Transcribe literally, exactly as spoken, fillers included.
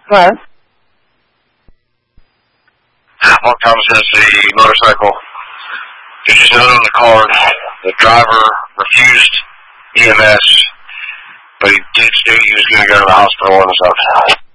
Hello? What comes is the motorcycle. He just noted on the card, the driver refused E M S, but he did state he was going to go to the hospital on his own.